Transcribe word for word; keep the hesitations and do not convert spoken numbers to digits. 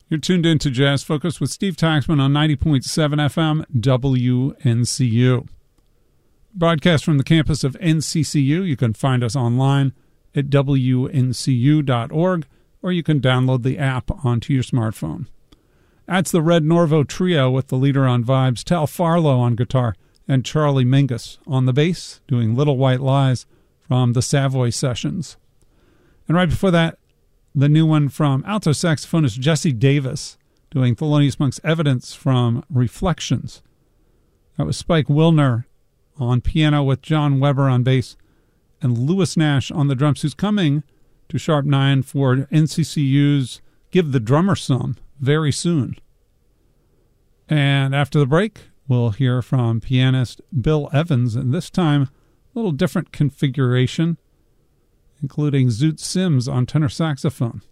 You're tuned in to Jazz Focus with Steve Taxman on ninety point seven F M W N C U. Broadcast from the campus of N C C U. You can find us online at W N C U dot org, or you can download the app onto your smartphone. That's the Red Norvo Trio with the leader on vibes, Tal Farlow on guitar, and Charlie Mingus on the bass, doing Little White Lies from the Savoy Sessions. And right before that, the new one from alto saxophonist Jesse Davis, doing Thelonious Monk's Evidence from Reflections. That was Spike Wilner on piano with John Weber on bass, and Lewis Nash on the drums, who's coming to Sharp nine for N C C U's Give the Drummer Some very soon. And after the break, we'll hear from pianist Bill Evans, and this time a little different configuration, including Zoot Sims on tenor saxophone.